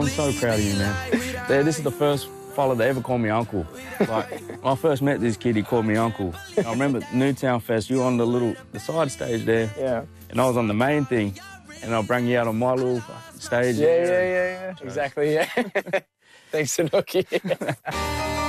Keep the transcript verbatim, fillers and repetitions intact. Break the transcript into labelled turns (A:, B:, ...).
A: I'm so proud of you, man. Yeah, this is the first fella that ever called me uncle. Like, when I first met this kid, he called me uncle. I remember Newtown Fest, you were on the little, the side stage there.
B: Yeah.
A: And I was on the main thing. And I'll bring you out on my little stage.
B: Yeah, yeah, yeah, yeah. Exactly, yeah. Thanks, Tanuki.